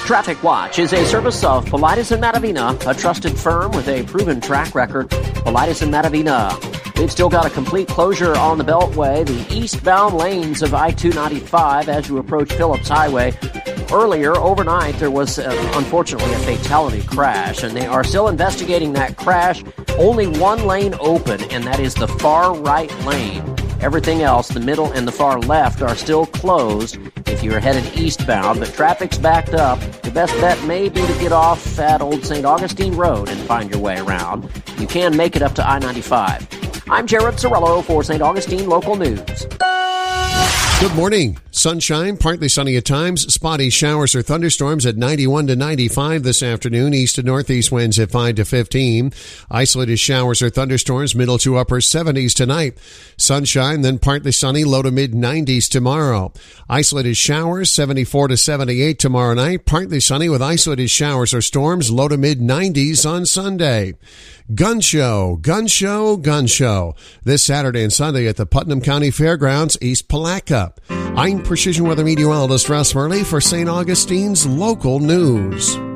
Traffic Watch is a service of Paulides and Matavina, a trusted firm with a proven track record. Paulides and Matavina. They've still got a complete closure on the Beltway, the eastbound lanes of I-295 as you approach Phillips Highway. Earlier, overnight, there was, unfortunately, a fatality crash, and they are still investigating that crash. Only one lane open, and that is the far right lane. Everything else, the middle and the far left, are still closed if you're headed eastbound, but traffic's backed up. The best bet may be to get off at Old St. Augustine Road and find your way around. You can make it up to I-95. I'm Jared Sorello for St. Augustine Local News. Good morning. Sunshine, partly sunny at times, spotty showers or thunderstorms at 91 to 95 this afternoon, east to northeast winds at 5 to 15. Isolated showers or thunderstorms, middle to upper 70s tonight. Sunshine, then partly sunny, low to mid 90s tomorrow. Isolated showers, 74 to 78 tomorrow night, partly sunny with isolated showers or storms, low to mid 90s on Sunday. Gun show, gun show, gun show. This Saturday and Sunday at the Putnam County Fairgrounds, East Palatka. I'm Precision Weather Meteorologist Russ Murley for St. Augustine's Local News.